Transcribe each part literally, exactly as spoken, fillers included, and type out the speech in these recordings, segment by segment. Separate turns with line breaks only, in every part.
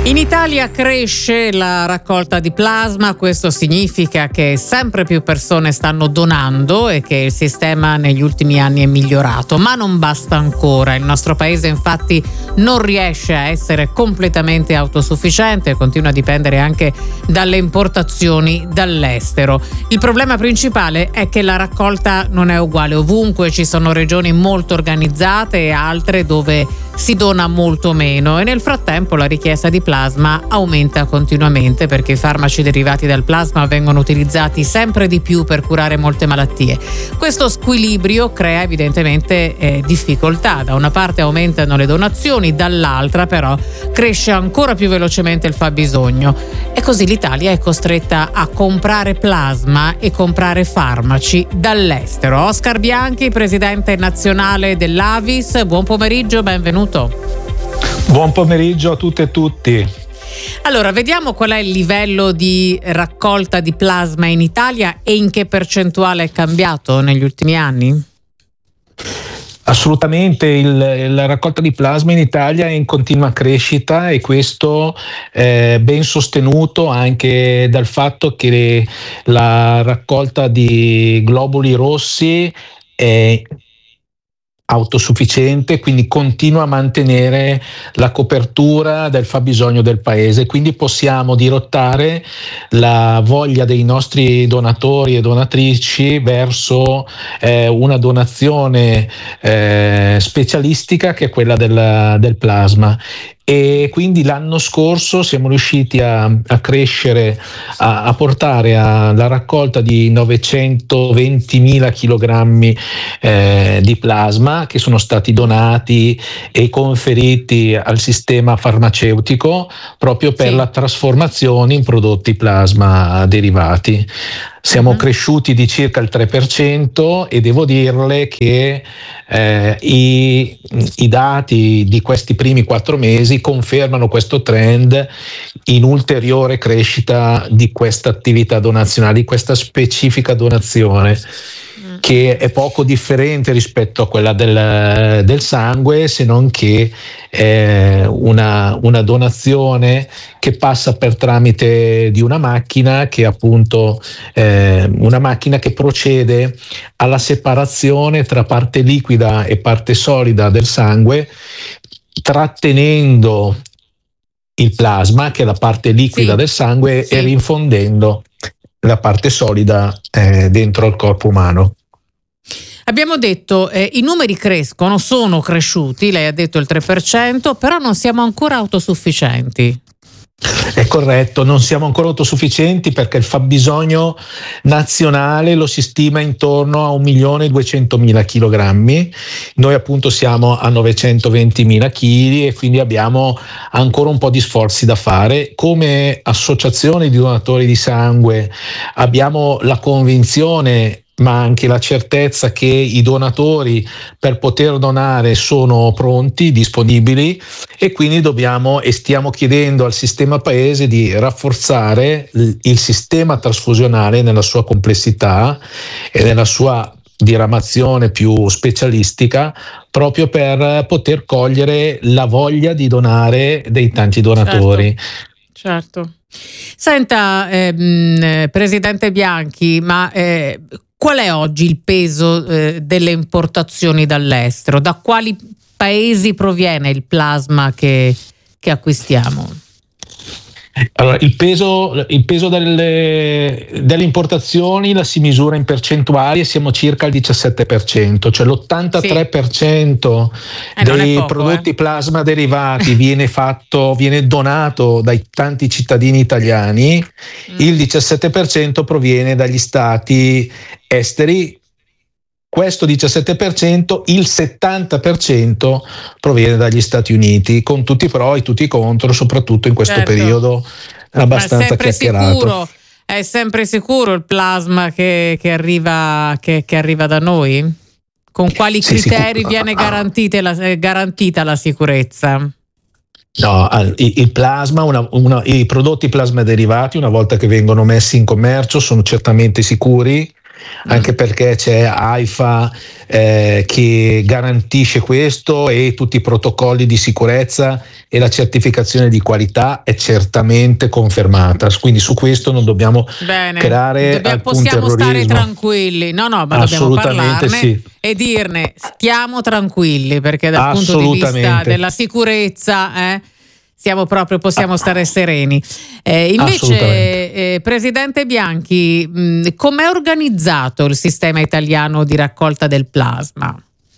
In Italia cresce la raccolta di plasma, questo significa che sempre più persone stanno donando e che il sistema negli ultimi anni è migliorato, ma non basta ancora. Il nostro paese infatti non riesce a essere completamente autosufficiente e continua a dipendere anche dalle importazioni dall'estero. Il problema principale è che la raccolta non è uguale ovunque, ci sono regioni molto organizzate e altre dove si dona molto meno e nel frattempo la richiesta di plasma aumenta continuamente perché i farmaci derivati dal plasma vengono utilizzati sempre di più per curare molte malattie. Questo squilibrio crea evidentemente eh, difficoltà. Da una parte aumentano le donazioni, dall'altra però cresce ancora più velocemente il fabbisogno e così l'Italia è costretta a comprare plasma e comprare farmaci dall'estero. Oscar Bianchi, presidente nazionale dell'Avis, buon pomeriggio, benvenuto.
Buon pomeriggio a tutte e tutti.
Allora, vediamo qual è il livello di raccolta di plasma in Italia e in che percentuale è cambiato negli ultimi anni?
Assolutamente, il, la raccolta di plasma in Italia è in continua crescita e questo è ben sostenuto anche dal fatto che la raccolta di globuli rossi è autosufficiente, quindi continua a mantenere la copertura del fabbisogno del paese, quindi possiamo dirottare la voglia dei nostri donatori e donatrici verso eh, una donazione eh, specialistica che è quella del, del plasma. E quindi l'anno scorso siamo riusciti a, a crescere, a, a portare alla raccolta di novecentoventimila chilogrammi eh, di plasma che sono stati donati e conferiti al sistema farmaceutico proprio per
sì.
la trasformazione in prodotti plasma derivati. Siamo uh-huh. cresciuti di circa il tre per cento e devo dirle che eh, i, i dati di questi primi quattro mesi confermano questo trend in ulteriore crescita di questa attività donazionale, di questa specifica donazione, che è poco differente rispetto a quella del, del sangue, se non che è una, una donazione che passa per tramite di una macchina che appunto eh, una macchina che procede alla separazione tra parte liquida e parte solida del sangue, trattenendo il plasma, che è la parte liquida sì. del sangue, sì. e rinfondendo la parte solida eh, dentro il corpo umano.
Abbiamo detto eh, i numeri crescono, sono cresciuti, lei ha detto il tre per cento, però non siamo ancora autosufficienti.
È corretto, non siamo ancora autosufficienti perché il fabbisogno nazionale lo si stima intorno a un milione e duecentomila chilogrammi. Noi appunto siamo a novecentoventimila chili e quindi abbiamo ancora un po' di sforzi da fare. Come associazione di donatori di sangue abbiamo la convinzione ma anche la certezza che i donatori per poter donare sono pronti, disponibili, e quindi dobbiamo e stiamo chiedendo al sistema paese di rafforzare il sistema trasfusionale nella sua complessità e nella sua diramazione più specialistica, proprio per poter cogliere la voglia di donare dei tanti donatori.
Certo. certo. Senta, ehm, Presidente Bianchi, ma eh, qual è oggi il peso eh, delle importazioni dall'estero? Da quali paesi proviene il plasma che, che acquistiamo?
Allora, il peso, il peso delle, delle importazioni la si misura in percentuali e siamo circa al diciassette per cento, cioè l'ottantatré per cento sì. eh, dei poco, prodotti eh. plasma derivati viene fatto, viene donato dai tanti cittadini italiani, mm. il diciassette per cento proviene dagli stati esteri. Questo diciassette per cento, il settanta per cento proviene dagli Stati Uniti, con tutti i pro e tutti i contro, soprattutto in questo certo. periodo abbastanza chiacchierato.
Sicuro, è sempre sicuro il plasma che, che, arriva, che, che arriva da noi? Con quali sì, criteri sicuro. viene garantita la, garantita la sicurezza?
No, il plasma, una, una, i prodotti plasma derivati, una volta che vengono messi in commercio, sono certamente sicuri. anche perché c'è AIFA eh, che garantisce questo, e tutti i protocolli di sicurezza e la certificazione di qualità è certamente confermata, quindi su questo non dobbiamo
Bene,
creare
dobbiamo,
alcun
possiamo stare
terrorismo.
tranquilli, no no, ma dobbiamo
Assolutamente
parlarne
sì.
e dirne stiamo tranquilli, perché dal punto di vista della sicurezza eh, siamo proprio, possiamo stare sereni. Eh, invece, eh, Presidente Bianchi, com'è organizzato il sistema italiano di raccolta del plasma?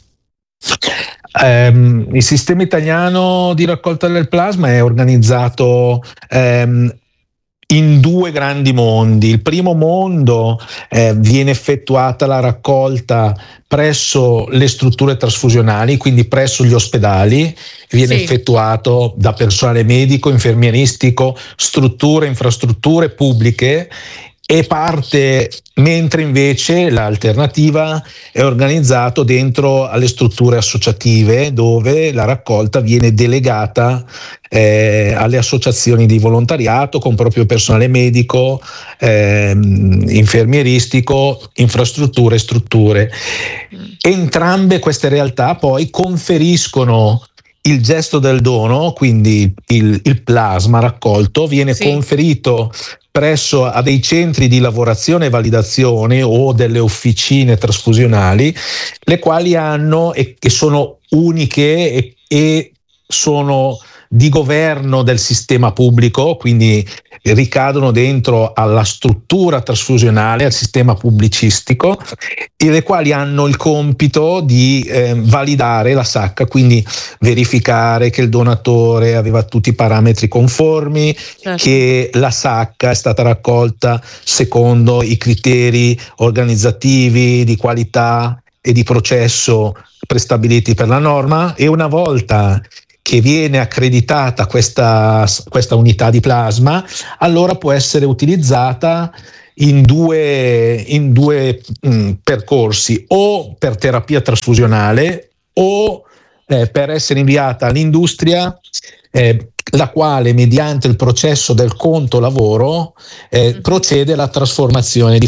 Um, il sistema italiano di raccolta del plasma è organizzato um, in due grandi mondi. Il primo mondo eh, viene effettuata la raccolta presso le strutture trasfusionali, quindi presso gli ospedali, viene sì. effettuato da personale medico, infermieristico, strutture, infrastrutture pubbliche, e parte, mentre invece l'alternativa è organizzato dentro alle strutture associative, dove la raccolta viene delegata eh, alle associazioni di volontariato con proprio personale medico, eh, infermieristico, infrastrutture e strutture. Entrambe queste realtà poi conferiscono il gesto del dono, quindi il, il plasma raccolto viene sì. conferito presso a dei centri di lavorazione e validazione o delle officine trasfusionali, le quali hanno e che sono uniche e, e sono di governo del sistema pubblico, quindi ricadono dentro alla struttura trasfusionale, al sistema pubblicistico, e le quali hanno il compito di eh, validare la sacca, quindi verificare che il donatore aveva tutti i parametri conformi, certo. che la sacca è stata raccolta secondo i criteri organizzativi, di qualità e di processo prestabiliti per la norma, e una volta che viene accreditata questa, questa unità di plasma, allora può essere utilizzata in due, in due mh, percorsi, o per terapia trasfusionale o eh, per essere inviata all'industria, eh, la quale mediante il processo del conto lavoro eh, procede alla trasformazione di